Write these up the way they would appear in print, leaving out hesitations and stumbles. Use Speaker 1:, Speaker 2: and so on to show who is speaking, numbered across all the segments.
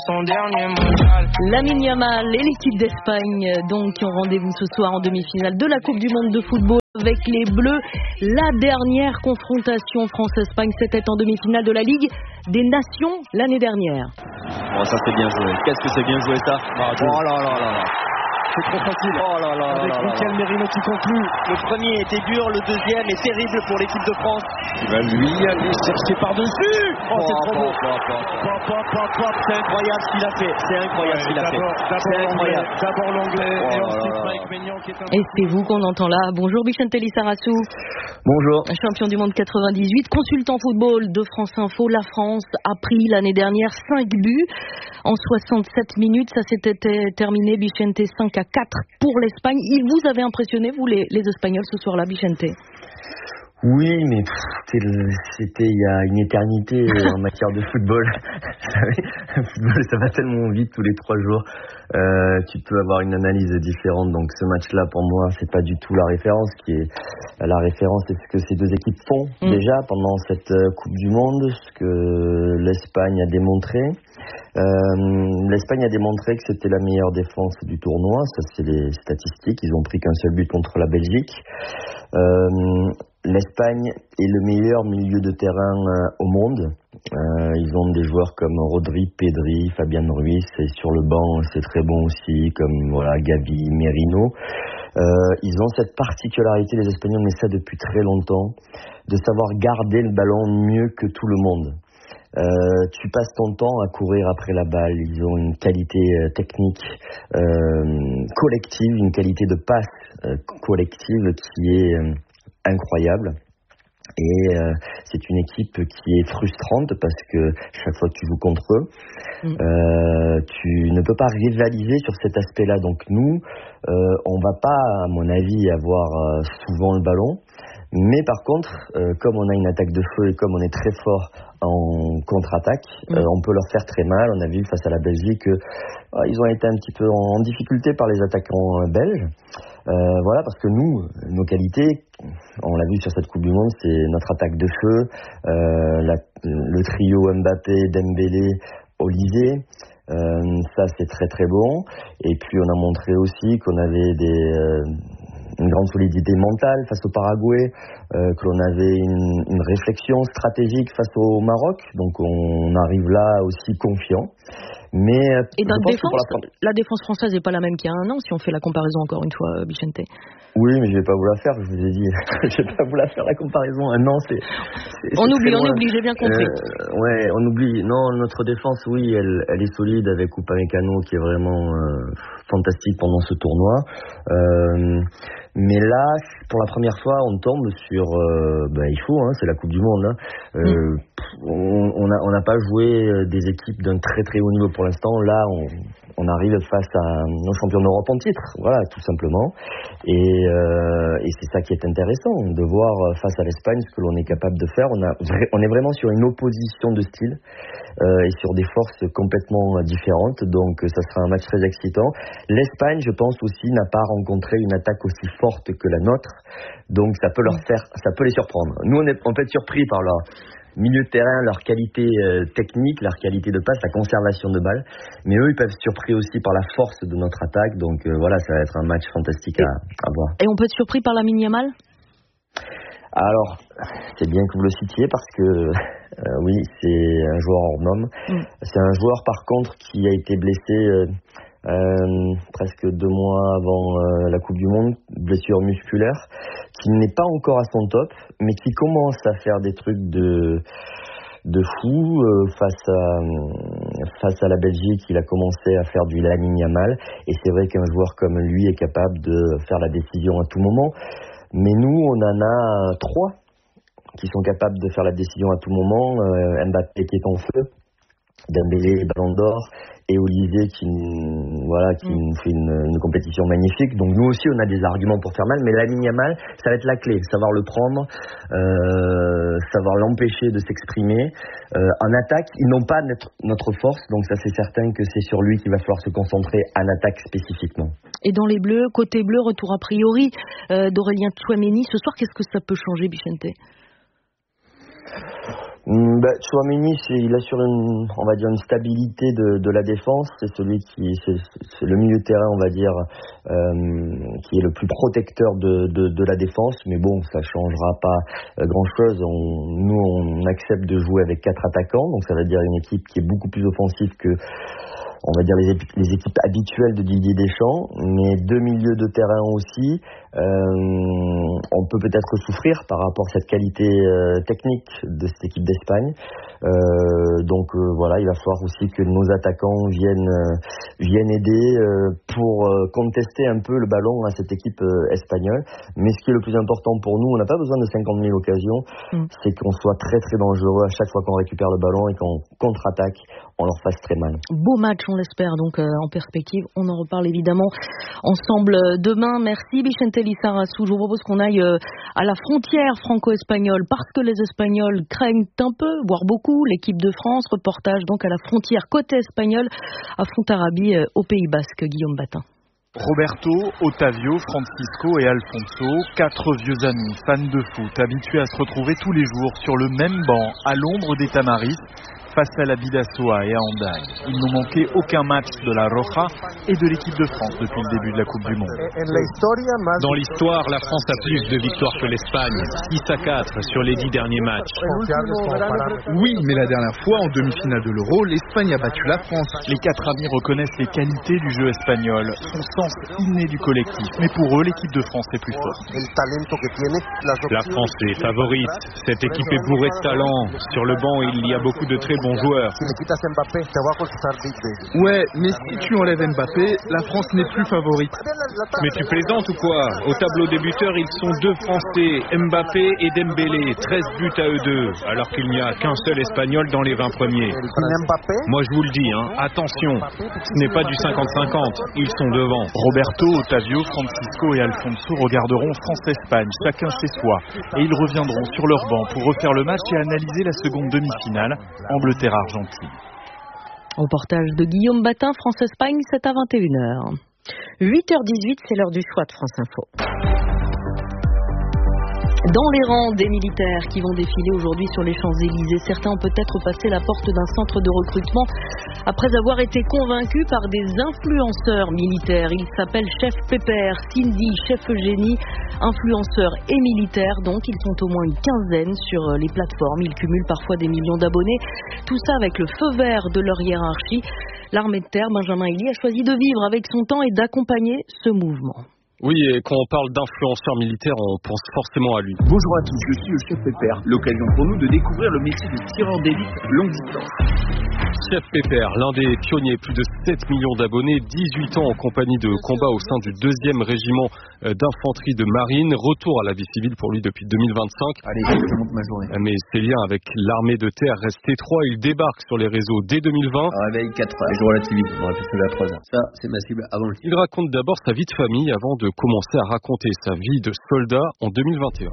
Speaker 1: son dernier mondial.
Speaker 2: Lamine Yamal et l'équipe d'Espagne donc qui ont rendez-vous ce soir en demi-finale de la Coupe du Monde de football avec les Bleus. La dernière confrontation France-Espagne, c'était en demi-finale de la Ligue des Nations l'année dernière.
Speaker 3: Oh, ça c'est bien joué. Qu'est-ce que c'est bien joué ça. Oh là là là là.
Speaker 4: C'est trop facile.
Speaker 3: Oh là là
Speaker 4: avec Michael Merino qui conclut.
Speaker 3: Le premier était dur, le deuxième est terrible pour l'équipe de France.
Speaker 4: Il va lui aller chercher par-dessus. Oh, c'est trop beau.
Speaker 3: C'est incroyable ce qu'il a fait. C'est incroyable ce qu'il a fait. C'est incroyable.
Speaker 4: D'abord l'anglais et ensuite Mike Maignan qui est un...
Speaker 2: Et c'est vous qu'on entend là. Bonjour Vicente Lizarazu.
Speaker 3: Bonjour.
Speaker 2: Champion du monde 98, consultant football de France Info. La France a pris l'année dernière 5 buts en 67 minutes. Ça s'était terminé, Vicente, 5-4 pour l'Espagne. Il vous avait impressionné, vous, les Espagnols, ce soir-là, Vicente?
Speaker 5: Oui, mais c'était il y a une éternité en matière de football. Vous savez, le football, ça va tellement vite tous les 3 jours. Tu peux avoir une analyse différente. Donc ce match-là, pour moi, c'est pas du tout la référence. La référence, c'est ce que ces deux équipes font déjà pendant cette Coupe du Monde, ce que l'Espagne a démontré. L'Espagne a démontré que c'était la meilleure défense du tournoi. Ça, c'est les statistiques. Ils ont pris qu'un seul but contre la Belgique. L'Espagne est le meilleur milieu de terrain au monde. Ils ont des joueurs comme Rodri, Pedri, Fabian Ruiz, et sur le banc c'est très bon aussi, comme Gavi, Merino. Ils ont cette particularité, les Espagnols, mais ça depuis très longtemps, de savoir garder le ballon mieux que tout le monde. Tu passes ton temps à courir après la balle. Ils ont une qualité technique collective, une qualité de passe collective qui est incroyable. Et c'est une équipe qui est frustrante parce que chaque fois que tu joues contre eux, tu ne peux pas rivaliser sur cet aspect-là. Donc nous, on va pas, à mon avis, avoir souvent le ballon. Mais par contre, comme on a une attaque de feu et comme on est très fort en contre-attaque, on peut leur faire très mal. On a vu face à la Belgique qu'ils ont été un petit peu en difficulté par les attaquants belges. Parce que nous, nos qualités, on l'a vu sur cette Coupe du Monde, c'est notre attaque de feu, le trio Mbappé, Dembélé, Olise. Ça c'est très très bon. Et puis on a montré aussi qu'on avait une grande solidité mentale face au Paraguay, que l'on avait une réflexion stratégique face au Maroc, donc on arrive là aussi confiant. Mais
Speaker 2: et notre défense, la défense française n'est pas la même qu'il y a un an, si on fait la comparaison encore une fois, Vicente.
Speaker 5: Oui, mais je vais pas vous la faire, je vous ai dit. Je vais pas vous la faire la comparaison. Un an,
Speaker 2: on oublie, j'ai bien compris.
Speaker 5: On oublie. Non, notre défense, oui, elle est solide avec Upamecano qui est vraiment fantastique pendant ce tournoi. Mais là, pour la première fois, on tombe sur... il faut, c'est la Coupe du Monde. On n'a pas joué des équipes d'un très très haut niveau pour l'instant. Là, on arrive face à nos champions d'Europe en titre, voilà, tout simplement. Et c'est ça qui est intéressant, de voir face à l'Espagne ce que l'on est capable de faire. On est vraiment sur une opposition de style et sur des forces complètement différentes. Donc ça sera un match très excitant. L'Espagne, je pense aussi, n'a pas rencontré une attaque aussi forte que la nôtre. Donc ça peut les surprendre. Nous, on peut être surpris par leur milieu de terrain, leur qualité technique, leur qualité de passe, la conservation de balles. Mais eux, ils peuvent être surpris aussi par la force de notre attaque. Donc ça va être un match fantastique à voir.
Speaker 2: Et on peut être surpris par Lamine Yamal ?
Speaker 5: Alors, c'est bien que vous le citiez parce que oui, c'est un joueur hors norme. C'est un joueur par contre qui a été blessé presque 2 mois avant la Coupe du Monde, blessure musculaire, qui n'est pas encore à son top, mais qui commence à faire des trucs de fou. Face à la Belgique, il a commencé à faire du Lamine Yamal, et c'est vrai qu'un joueur comme lui est capable de faire la décision à tout moment. Mais nous, on en a 3 qui sont capables de faire la décision à tout moment. Mbappé qui est en feu, Dembélé, Ballon d'Or, et Olise qui nous fait une compétition magnifique. Donc nous aussi, on a des arguments pour faire mal, mais Lamine Yamal, ça va être la clé, savoir le prendre, savoir l'empêcher de s'exprimer. En attaque, ils n'ont pas notre force, donc ça c'est certain que c'est sur lui qu'il va falloir se concentrer en attaque spécifiquement.
Speaker 2: Et dans les Bleus, côté bleu, retour a priori d'Aurélien Tchouaméni. Ce soir, qu'est-ce que ça peut changer, Vicente ?
Speaker 5: Tchouaméni, il assure on va dire une stabilité de la défense. C'est c'est le milieu de terrain, on va dire, qui est le plus protecteur de la défense. Mais bon, ça changera pas grand chose. Nous, on accepte de jouer avec 4 attaquants, donc ça veut dire une équipe qui est beaucoup plus offensive que, on va dire, les équipes habituelles de Didier Deschamps, mais 2 milieux de terrain aussi. On peut peut-être souffrir par rapport à cette qualité technique de cette équipe d'Espagne. Donc voilà, il va falloir aussi que nos attaquants viennent aider pour contester un peu le ballon à cette équipe espagnole. Mais ce qui est le plus important pour nous, on n'a pas besoin de 50 000 occasions, c'est qu'on soit très très dangereux à chaque fois qu'on récupère le ballon et qu'on contre-attaque, on leur fasse très mal.
Speaker 2: Beau match, on l'espère, donc en perspective. On en reparle évidemment ensemble demain. Merci Vicente Lizarazu. Je vous propose qu'on aille à la frontière franco-espagnole parce que les Espagnols craignent un peu, voire beaucoup, l'équipe de France. Reportage donc à la frontière côté espagnol à Fontarabie au Pays Basque. Guillaume Batin.
Speaker 1: Roberto, Otavio, Francisco et Alfonso, 4 vieux amis, fans de foot, habitués à se retrouver tous les jours sur le même banc, à l'ombre des Tamaris, face à la Bidasoa et à Hendaye. Ils n'ont manqué aucun match de la Roja et de l'équipe de France depuis le début de la Coupe du Monde.
Speaker 6: Dans l'histoire, la France a plus de victoires que l'Espagne, 6-4 sur les 10 derniers matchs.
Speaker 7: Oui, mais la dernière fois, en demi-finale de l'Euro, l'Espagne a battu la France.
Speaker 1: Les 4 amis reconnaissent les qualités du jeu espagnol, son sens inné du collectif. Mais pour eux, l'équipe de France est plus forte.
Speaker 6: La France est favorite. Cette équipe est bourrée de talent. Sur le banc, il y a beaucoup de très bons joueurs.
Speaker 7: Ouais, mais si tu enlèves Mbappé, la France n'est plus favorite.
Speaker 6: Mais tu plaisantes ou quoi? Au tableau des buteurs, ils sont 2 Français, Mbappé et Dembélé, 13 buts à eux 2, alors qu'il n'y a qu'un seul Espagnol dans les 20 premiers. Moi je vous le dis, attention, ce n'est pas du 50-50, ils sont devant.
Speaker 1: Roberto, Otavio, Francisco et Alfonso regarderont France-Espagne, chacun chez soi, et ils reviendront sur leur banc pour refaire le match et analyser la seconde demi-finale, Angleterre-Argentine.
Speaker 2: Reportage de Guillaume Batin, France-Espagne, c'est à 21h. 8h18, c'est l'heure du choix de France Info. Dans les rangs des militaires qui vont défiler aujourd'hui sur les Champs-Élysées, certains ont peut-être passé la porte d'un centre de recrutement après avoir été convaincus par des influenceurs militaires. Ils s'appellent Chef Pépère, Cindy, Chef Eugénie, influenceurs et militaires. Donc, ils sont au moins une quinzaine sur les plateformes. Ils cumulent parfois des millions d'abonnés. Tout ça avec le feu vert de leur hiérarchie. L'armée de terre, Benjamin Elie, a choisi de vivre avec son temps et d'accompagner ce mouvement.
Speaker 8: Oui, et quand on parle d'influenceur militaire, on pense forcément à lui.
Speaker 9: Bonjour à tous, je suis le Chef Pépère. L'occasion pour nous de découvrir le métier de tireur d'élite longue distance.
Speaker 8: Chef Pépère, l'un des pionniers, plus de 7 millions d'abonnés, 18 ans en compagnie de combat au sein du 2e régiment d'infanterie de marine. Retour à la vie civile pour lui depuis 2025.
Speaker 9: Allez, je monte ma journée.
Speaker 8: Mais ses liens avec l'armée de terre restent étroits. Il débarque sur les réseaux dès 2020.
Speaker 9: Réveil 4 heures. Et je relativise, on aurait pu se lever à 3 heures. Ça, c'est ma cible avant le...
Speaker 8: Il raconte d'abord sa vie de famille avant de commencer à raconter sa vie de soldat en 2021.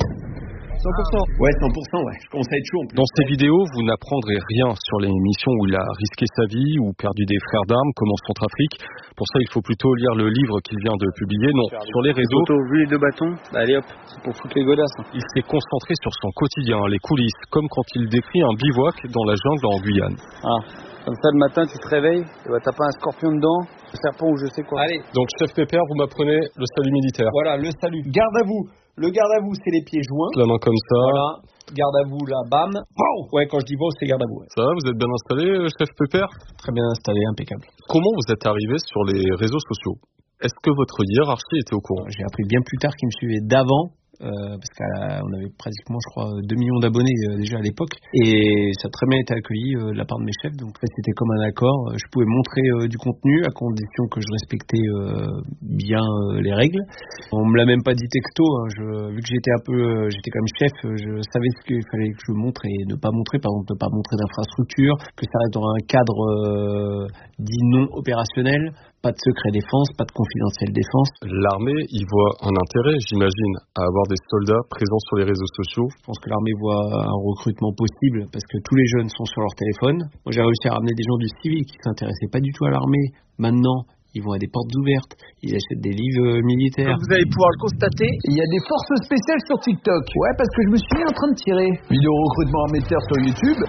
Speaker 9: 100%. Ouais, 100%, ouais. Je commence à être chaud en plus.
Speaker 8: Dans ces vidéos, vous n'apprendrez rien sur les missions où il a risqué sa vie ou perdu des frères d'armes, comme en Centrafrique. Pour ça, il faut plutôt lire le livre qu'il vient de publier. Non, sur les réseaux.
Speaker 9: Vu les 2 bâtons, allez hop, c'est pour foutre les godasses.
Speaker 8: Il s'est concentré sur son quotidien, les coulisses, comme quand il décrit un bivouac dans la jungle en Guyane.
Speaker 9: Ah, comme ça le matin, tu te réveilles, et bah, t'as pas un scorpion dedans, un serpent ou je sais quoi. Allez.
Speaker 8: Donc, Chef Pépère, vous m'apprenez le salut militaire.
Speaker 9: Voilà, le salut. Garde à vous. Le garde à vous, c'est les pieds joints.
Speaker 8: La main comme ça.
Speaker 9: Voilà. Garde à vous, là, bam. Wow. Ouais, quand je dis wow, c'est garde à vous. Ouais.
Speaker 8: Ça va, vous êtes bien installé, Chef Pépère?
Speaker 9: Très bien installé, impeccable.
Speaker 8: Comment vous êtes arrivé sur les réseaux sociaux? Est-ce que votre hiérarchie était au courant?
Speaker 9: J'ai appris bien plus tard qu'ils me suivaient d'avant. Parce qu'on avait pratiquement, je crois, 2 millions d'abonnés déjà à l'époque, et ça a très bien été accueilli de la part de mes chefs. Donc en fait, c'était comme un accord. Je pouvais montrer du contenu à condition que je respectais bien les règles. On me l'a même pas dit texto, vu que j'étais comme chef, je savais ce qu'il fallait que je montre et ne pas montrer. Par exemple, ne pas montrer d'infrastructure, que ça reste dans un cadre dit non opérationnel. Pas de secret défense, pas de confidentiel défense.
Speaker 8: L'armée y voit un intérêt, j'imagine, à avoir des soldats présents sur les réseaux sociaux.
Speaker 9: Je pense que l'armée voit un recrutement possible parce que tous les jeunes sont sur leur téléphone. Moi, j'ai réussi à ramener des gens du civil qui ne s'intéressaient pas du tout à l'armée. Maintenant, ils vont à des portes ouvertes, ils achètent des livres militaires.
Speaker 10: Comme vous allez pouvoir le constater, il y a des forces spéciales sur TikTok. Ouais, parce que je me suis en train de tirer. Vidéo recrutement amateur sur YouTube.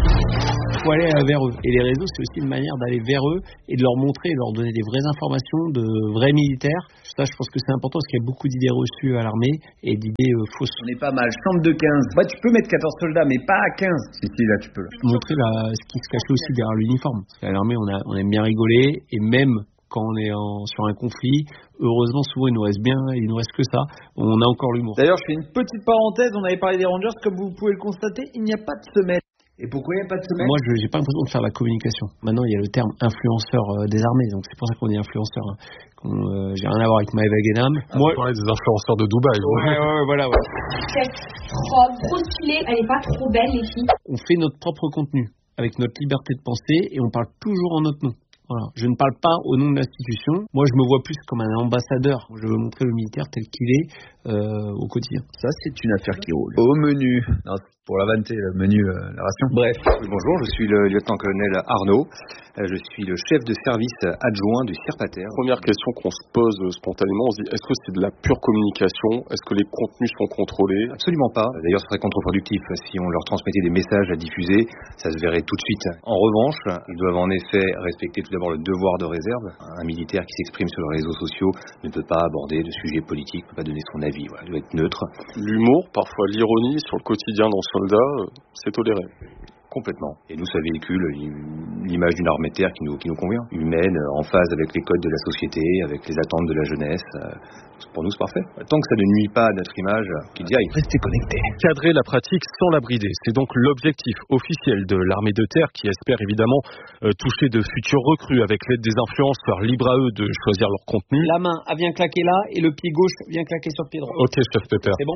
Speaker 9: Il faut aller vers eux. Et les réseaux, c'est aussi une manière d'aller vers eux et de leur montrer, de leur donner des vraies informations, de vrais militaires. Ça, je pense que c'est important parce qu'il y a beaucoup d'idées reçues à l'armée et d'idées fausses.
Speaker 10: On est pas mal, chambre de 15. Bah, tu peux mettre 14 soldats, mais pas à 15. Si, là, tu peux.
Speaker 9: Montrer ce qui se cachait aussi derrière l'uniforme. Parce qu'à l'armée, on aime bien rigoler et même quand on est sur un conflit, heureusement, souvent, il nous reste que ça. On a encore l'humour.
Speaker 10: D'ailleurs, je fais une petite parenthèse. On avait parlé des Rangers. Comme vous pouvez le constater, il n'y a pas de semelle. Et pourquoi il n'y a pas de semelle ?
Speaker 9: Moi, je n'ai pas l'impression de faire la communication. Maintenant, il y a le terme influenceur des armées. Donc, c'est pour ça qu'on est influenceur. J'ai rien à voir avec Maëva Guénam.
Speaker 8: Moi, je parlais des influenceurs de Dubaï.
Speaker 9: Voilà.
Speaker 11: Cette robe trop stylée, elle n'est pas trop belle, les filles.
Speaker 9: On fait notre propre contenu avec notre liberté de penser et on parle toujours en notre nom. Voilà. Je ne parle pas au nom de l'institution. Moi, je me vois plus comme un ambassadeur. Je veux montrer le militaire tel qu'il est au quotidien.
Speaker 10: Ça, c'est une affaire qui roule. Au menu. Non, pour la vanité, le menu, la ration. Bref.
Speaker 12: Oui, bonjour, je suis le lieutenant-colonel Arnaud. Je suis le chef de service adjoint du CIRPATER.
Speaker 8: Première question qu'on se pose spontanément, on se dit, est-ce que c'est de la pure communication ? Est-ce que les contenus sont contrôlés ?
Speaker 12: Absolument pas. D'ailleurs, ce serait contre-productif. Si on leur transmettait des messages à diffuser, ça se verrait tout de suite. En revanche, ils doivent en effet respecter tout d'abord le devoir de réserve. Un militaire qui s'exprime sur les réseaux sociaux ne peut pas aborder de sujets politiques, ne peut pas donner son avis. Voilà, il doit être neutre.
Speaker 8: L'humour, parfois l'ironie sur le quotidien d'un soldat, c'est toléré.
Speaker 12: Complètement. Et nous, ça véhicule l'image d'une armée de terre qui nous convient. Humaine, en phase avec les codes de la société, avec les attentes de la jeunesse. Pour nous, c'est parfait. Tant que ça ne nuit pas à notre image, qu'il y aille.
Speaker 10: Restez connectés.
Speaker 8: Cadrer la pratique sans la brider, c'est donc l'objectif officiel de l'armée de terre qui espère évidemment toucher de futurs recrues avec l'aide des influenceurs. Libre à eux de choisir leur contenu.
Speaker 9: La main a bien claqué là et le pied gauche vient claquer sur le pied droit.
Speaker 8: Ok, chef Pépère.
Speaker 9: C'est bon ?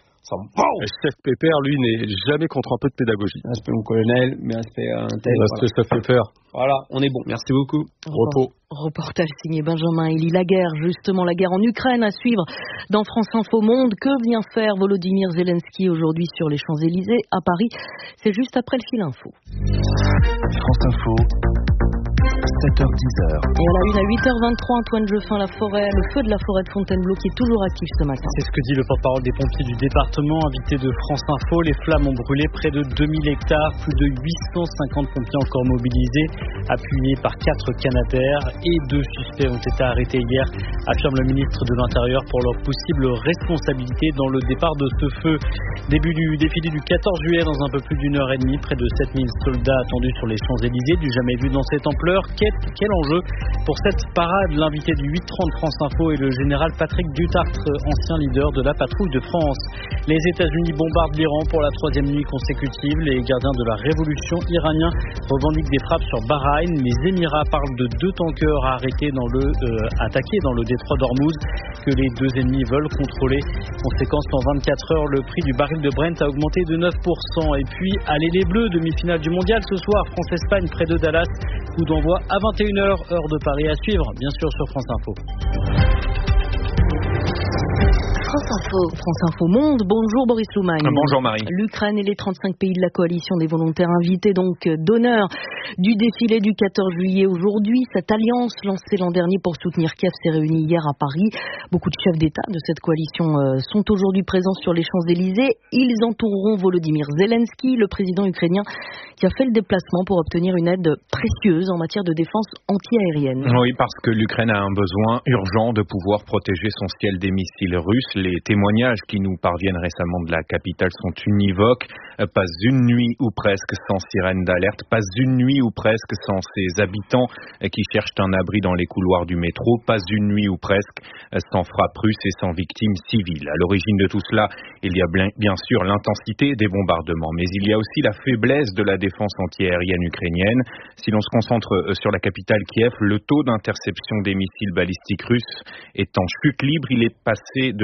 Speaker 8: Chef Pépère, lui, n'est jamais contre un peu de pédagogie.
Speaker 9: Respect mon colonel, mais respect à un tel.
Speaker 8: Respect chef Pépère.
Speaker 9: Voilà, on est bon. Merci beaucoup.
Speaker 8: Repos.
Speaker 2: Reportage signé Benjamin Elie. La guerre, justement, la guerre en Ukraine à suivre dans France Info Monde. Que vient faire Volodymyr Zelensky aujourd'hui sur les Champs-Élysées à Paris ? C'est juste après le fil info.
Speaker 13: France Info. 7h-10h.
Speaker 2: Et à la une à 8h23, Antoine Jeffin, le feu de la forêt de Fontainebleau qui est toujours actif ce matin.
Speaker 14: C'est ce que dit le porte-parole des pompiers du département, invité de France Info. Les flammes ont brûlé près de 2000 hectares, plus de 850 pompiers encore mobilisés, appuyés par 4 Canadair et 2 suspects ont été arrêtés hier, affirme le ministre de l'Intérieur pour leur possible responsabilité dans le départ de ce feu. Début du défilé du 14 juillet dans un peu plus d'une heure et demie, près de 7000 soldats attendus sur les Champs-Élysées, du jamais vu dans cette ampleur. Quel enjeu pour cette parade. L'invité du 8h30 France Info est le général Patrick Dutartre, ancien leader de la patrouille de France. Les États-Unis bombardent l'Iran pour la 3e nuit consécutive. Les gardiens de la révolution iraniens revendiquent des frappes sur Bahreïn. Les Émirats parlent de 2 tankers attaqués dans le détroit d'Ormuz que les 2 ennemis veulent contrôler. Conséquence, en 24 heures, le prix du baril de Brent a augmenté de 9%. Et puis, allez les Bleus, demi-finale du mondial ce soir, France-Espagne près de Dallas. Coup d'envoi à 21h, heure de Paris à suivre, bien sûr sur France Info.
Speaker 2: France Info Monde, bonjour Boris Loumagne.
Speaker 6: Bonjour Marie.
Speaker 2: L'Ukraine et les 35 pays de la coalition des volontaires invités donc d'honneur du défilé du 14 juillet aujourd'hui. Cette alliance lancée l'an dernier pour soutenir Kiev s'est réunie hier à Paris. Beaucoup de chefs d'État de cette coalition sont aujourd'hui présents sur les Champs-Élysées. Ils entoureront Volodymyr Zelensky, le président ukrainien qui a fait le déplacement pour obtenir une aide précieuse en matière de défense anti-aérienne.
Speaker 6: Oui, parce que l'Ukraine a un besoin urgent de pouvoir protéger son ciel des missiles russes. Les témoignages qui nous parviennent récemment de la capitale sont univoques. Pas une nuit ou presque sans sirène d'alerte, pas une nuit ou presque sans ses habitants qui cherchent un abri dans les couloirs du métro, pas une nuit ou presque sans frappes russes et sans victimes civiles. À l'origine de tout cela, il y a bien sûr l'intensité des bombardements, mais il y a aussi la faiblesse de la défense antiaérienne ukrainienne. Si l'on se concentre sur la capitale Kiev, le taux d'interception des missiles balistiques russes est en chute libre. Il est passé de près de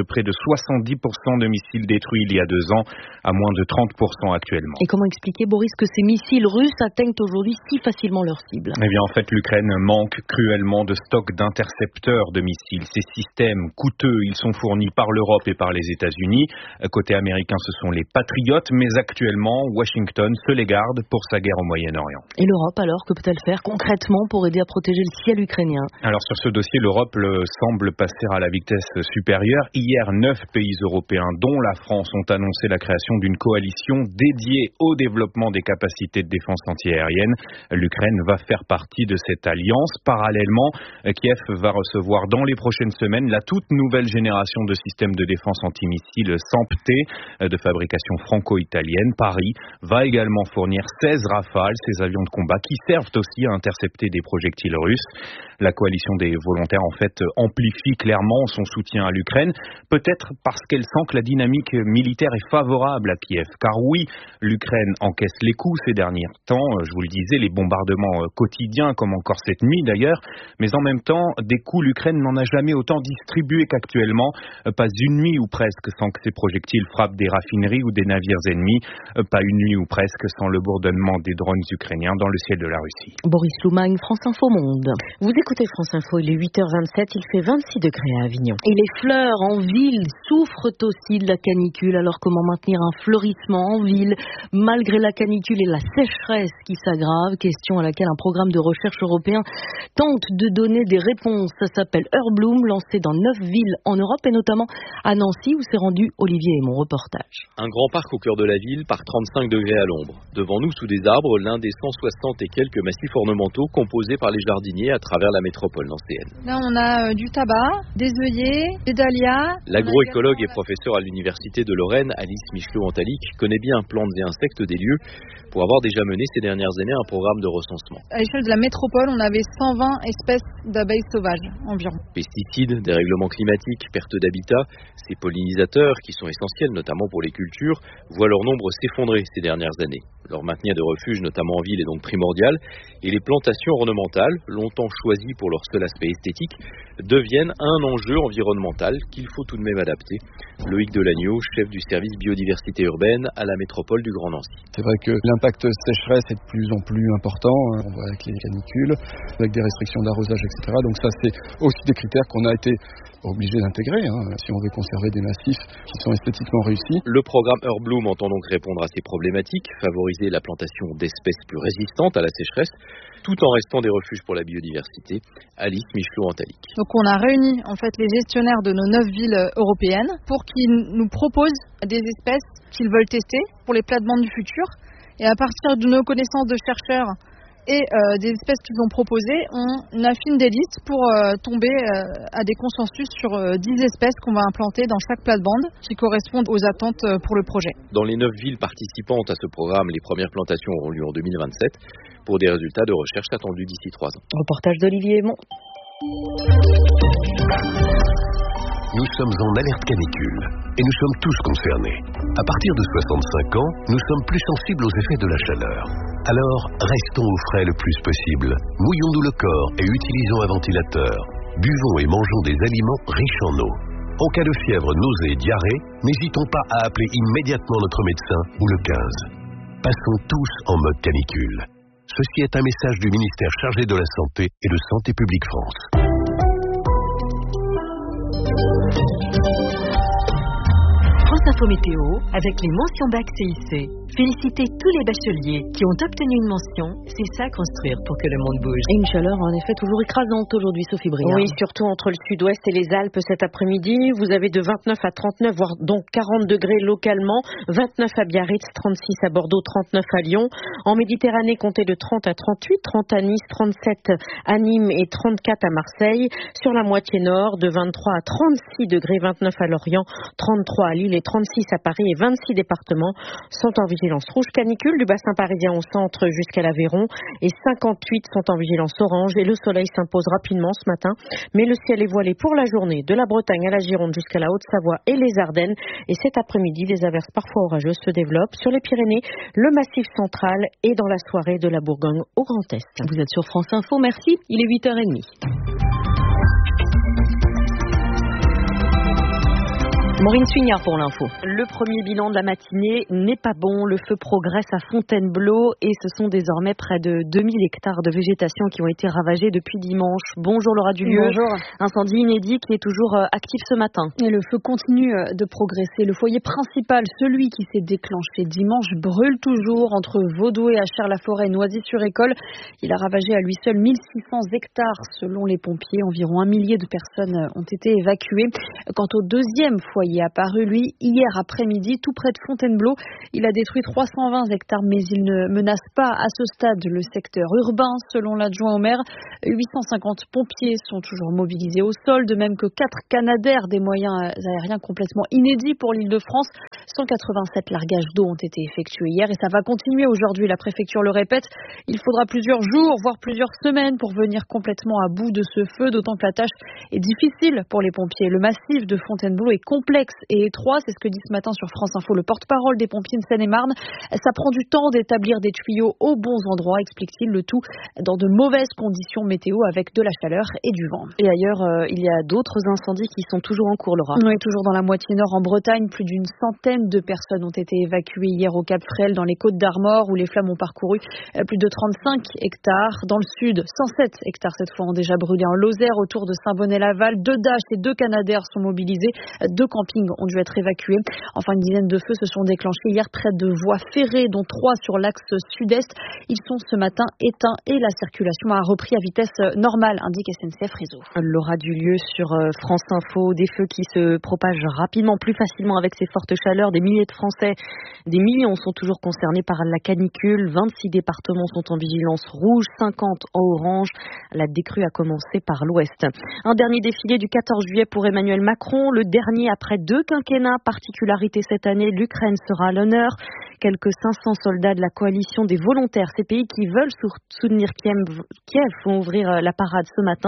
Speaker 6: 70% de missiles détruits il y a 2 ans, à moins de 30% actuellement.
Speaker 2: Et comment expliquer, Boris, que ces missiles russes atteignent aujourd'hui si facilement leur cible?
Speaker 6: Eh bien, en fait, l'Ukraine manque cruellement de stocks d'intercepteurs de missiles. Ces systèmes coûteux, ils sont fournis par l'Europe et par les États-Unis. Côté américain, ce sont les Patriotes, mais actuellement, Washington se les garde pour sa guerre au Moyen-Orient.
Speaker 2: Et l'Europe, alors, que peut-elle faire concrètement pour aider à protéger le ciel ukrainien?
Speaker 6: Alors, sur ce dossier, l'Europe semble passer à la vitesse supérieure. Hier, 9 pays européens, dont la France, ont annoncé la création d'une coalition dédiée au développement des capacités de défense antiaérienne. L'Ukraine va faire partie de cette alliance. Parallèlement, Kiev va recevoir dans les prochaines semaines la toute nouvelle génération de systèmes de défense antimissiles SAMP-T de fabrication franco-italienne. Paris va également fournir 16 Rafales, ces avions de combat qui servent aussi à intercepter des projectiles russes. La coalition des volontaires, en fait, amplifie clairement son soutien à l'Ukraine, peut-être parce qu'elle sent que la dynamique militaire est favorable à Kiev. Car oui, l'Ukraine encaisse les coups ces derniers temps, je vous le disais, les bombardements quotidiens, comme encore cette nuit d'ailleurs, mais en même temps, des coups, l'Ukraine n'en a jamais autant distribué qu'actuellement, pas une nuit ou presque sans que ces projectiles frappent des raffineries ou des navires ennemis, pas une nuit ou presque sans le bourdonnement des drones ukrainiens dans le ciel de la Russie.
Speaker 2: Boris Loumagne, France Info Monde.
Speaker 15: Vous écoutez France Info, il est 8h27, il fait 26 degrés à Avignon.
Speaker 2: Et les fleurs en ville souffrent aussi de la canicule. Alors comment maintenir un fleurissement en ville malgré la canicule et la sécheresse qui s'aggrave? Question à laquelle un programme de recherche européen tente de donner des réponses. Ça s'appelle Herbloom, lancé dans 9 villes en Europe et notamment à Nancy où s'est rendu Olivier et mon reportage.
Speaker 16: Un grand parc au cœur de la ville par 35 degrés à l'ombre. Devant nous, sous des arbres, l'un des 160 et quelques massifs ornementaux composés par les jardiniers à travers la métropole nancéenne.
Speaker 17: Là, on a du tabac, des œillets, des dahlias.
Speaker 16: L'agroécologue et professeur à l'université de Lorraine, Alice Michelot-Antalic, connaît bien plantes et insectes des lieux pour avoir déjà mené ces dernières années un programme de recensement.
Speaker 17: À l'échelle de la métropole, on avait 120 espèces d'abeilles sauvages environ.
Speaker 16: Pesticides, dérèglements climatiques, perte d'habitat, ces pollinisateurs qui sont essentiels notamment pour les cultures, voient leur nombre s'effondrer ces dernières années. Leur maintien de refuge, notamment en ville, est donc primordial et les plantations ornementales, longtemps choisies pour leur seul aspect esthétique, deviennent un enjeu environnemental qu'il faut tout de même adapter. Loïc Delagneau, chef du service biodiversité urbaine à la métropole du Grand Nancy.
Speaker 18: C'est vrai que l'impact sécheresse est de plus en plus important, on voit avec les canicules, avec des restrictions d'arrosage, etc. Donc ça, c'est aussi des critères qu'on a été obligé d'intégrer si on veut conserver des massifs qui sont esthétiquement réussis.
Speaker 16: Le programme Herbloom entend donc répondre à ces problématiques, favoriser la plantation d'espèces plus résistantes à la sécheresse, tout en restant des refuges pour la biodiversité. Alice Michelot-Antalic.
Speaker 17: Donc on a réuni en fait les gestionnaires de nos 9 villes européennes pour qu'ils nous proposent des espèces qu'ils veulent tester pour les plates-bandes du futur. Et à partir de nos connaissances de chercheurs et des espèces qu'ils ont proposées, on affine des listes pour tomber à des consensus sur 10 espèces qu'on va implanter dans chaque plate-bande qui correspondent aux attentes pour le projet.
Speaker 16: Dans les 9 villes participantes à ce programme, les premières plantations auront lieu en 2027 pour des résultats de recherche attendus d'ici 3 ans.
Speaker 2: Reportage d'Olivier Aymon.
Speaker 19: Nous sommes en alerte canicule et nous sommes tous concernés. À partir de 65 ans, nous sommes plus sensibles aux effets de la chaleur. Alors, restons au frais le plus possible. Mouillons-nous le corps et utilisons un ventilateur. Buvons et mangeons des aliments riches en eau. En cas de fièvre, nausée, diarrhée, n'hésitons pas à appeler immédiatement notre médecin ou le 15. Passons tous en mode canicule. Ceci est un message du ministère chargé de la Santé et de Santé publique France.
Speaker 15: France Info Météo avec les mentions bac CIC. Féliciter tous les bacheliers qui ont obtenu une mention, c'est ça construire pour que le monde bouge.
Speaker 2: Et une chaleur en effet toujours écrasante aujourd'hui, Sophie Briand.
Speaker 15: Oui, surtout entre le sud-ouest et les Alpes cet après-midi. Vous avez de 29 à 39, voire donc 40 degrés localement. 29 à Biarritz, 36 à Bordeaux, 39 à Lyon. En Méditerranée, comptez de 30 à 38, 30 à Nice, 37 à Nîmes et 34 à Marseille. Sur la moitié nord, de 23 à 36 degrés, 29 à Lorient, 33 à Lille et 36 à Paris et 26 départements sont en vigilance rouge canicule du bassin parisien au centre jusqu'à l'Aveyron et 58 sont en vigilance orange et le soleil s'impose rapidement ce matin, mais le ciel est voilé pour la journée de la Bretagne à la Gironde jusqu'à la Haute-Savoie et les Ardennes et cet après-midi des averses parfois orageuses se développent sur les Pyrénées, le Massif central et dans la soirée de la Bourgogne au Grand Est.
Speaker 2: Vous êtes sur France Info, merci, il est 8h30. Maureen Suignard pour l'info.
Speaker 15: Le premier bilan de la matinée n'est pas bon. Le feu progresse à Fontainebleau et ce sont désormais près de 2000 hectares de végétation qui ont été ravagés depuis dimanche. Bonjour Laura Dulieu.
Speaker 17: Bonjour.
Speaker 15: Incendie inédit qui est toujours actif ce matin.
Speaker 17: Et le feu continue de progresser. Le foyer principal, celui qui s'est déclenché dimanche, brûle toujours entre Vaudoué, Achères-la-Forêt et Noisy-sur-École. Il a ravagé à lui seul 1600 hectares selon les pompiers. Environ 1 millier de personnes ont été évacuées. Quant au deuxième foyer apparu, lui, hier après-midi, tout près de Fontainebleau. Il a détruit 320 hectares, mais il ne menace pas à ce stade le secteur urbain. Selon l'adjoint au maire, 850 pompiers sont toujours mobilisés au sol, de même que 4 Canadair, des moyens aériens complètement inédits pour l'Île-de-France. 187 largages d'eau ont été effectués hier et ça va continuer aujourd'hui. La préfecture le répète, il faudra plusieurs jours, voire plusieurs semaines pour venir complètement à bout de ce feu, d'autant que la tâche est difficile pour les pompiers. Le massif de Fontainebleau est complexe et étroit, c'est ce que dit ce matin sur France Info le porte-parole des pompiers de Seine-et-Marne. Ça prend du temps d'établir des tuyaux aux bons endroits, explique-t-il, le tout dans de mauvaises conditions météo avec de la chaleur et du vent.
Speaker 15: Et ailleurs, il y a d'autres incendies qui sont toujours en cours, Laura.
Speaker 17: Oui, toujours dans la moitié nord en Bretagne, plus d'une centaine de personnes ont été évacuées hier au Cap Fresle, dans les Côtes d'Armor, où les flammes ont parcouru plus de 35 hectares. Dans le sud, 107 hectares cette fois ont déjà brûlé en Lozère, autour de Saint-Bonnet-Laval. 2 Dash et 2 Canadair sont mobilisés. 2 campings ont dû être évacués. Enfin, une dizaine de feux se sont déclenchés hier près de voies ferrées, dont 3 sur l'axe sud-est. Ils sont ce matin éteints et la circulation a repris à vitesse normale, indique SNCF Réseau.
Speaker 15: Laura Dulieu sur France Info. Des feux qui se propagent rapidement, plus facilement avec ces fortes chaleurs. Des milliers de Français, des millions sont toujours concernés par la canicule. 26 départements sont en vigilance rouge, 50 en orange. La décrue a commencé par l'ouest. Un dernier défilé du 14 juillet pour Emmanuel Macron, le dernier après 2 quinquennats. Particularité cette année, l'Ukraine sera à l'honneur. Quelques 500 soldats de la coalition des volontaires, ces pays qui veulent soutenir Kiev, vont ouvrir la parade ce matin.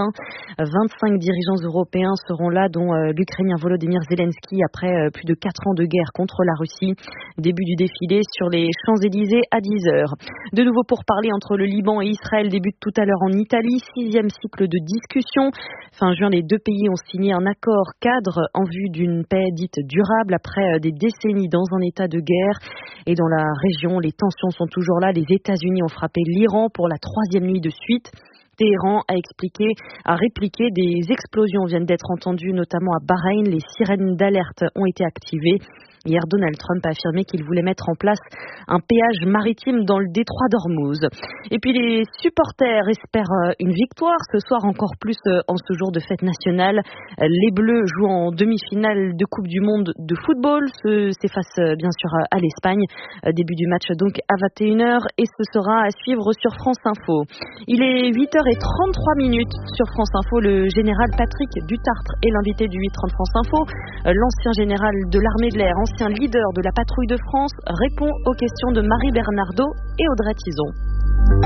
Speaker 15: 25 dirigeants européens seront là, dont l'Ukrainien Volodymyr Zelensky, après plus de 4 ans de guerre contre la Russie. Début du défilé sur les Champs-Élysées à 10h. De nouveau pourparlers entre le Liban et Israël débutent tout à l'heure en Italie. 6e cycle de discussion. Fin juin, les 2 pays ont signé un accord cadre en vue d'une paix dite durable après des décennies dans un état de guerre. Et dans la région, les tensions sont toujours là. Les États-Unis ont frappé l'Iran pour la 3e nuit de suite. Téhéran a répliqué, des explosions viennent d'être entendues, notamment à Bahreïn. Les sirènes d'alerte ont été activées. Hier, Donald Trump a affirmé qu'il voulait mettre en place un péage maritime dans le détroit d'Ormuz. Et puis les supporters espèrent une victoire ce soir, encore plus en ce jour de fête nationale. Les Bleus jouent en demi-finale de Coupe du Monde de football. C'est face bien sûr à l'Espagne. Début du match donc à 21h et ce sera à suivre sur France Info. Il est 8h33 sur France Info. Le général Patrick Dutartre est l'invité du 8h30 France Info. L'ancien général de l'armée de l'air, ancien leader de la patrouille de France, répond aux questions de Marie Bernardo et Audrey Tison.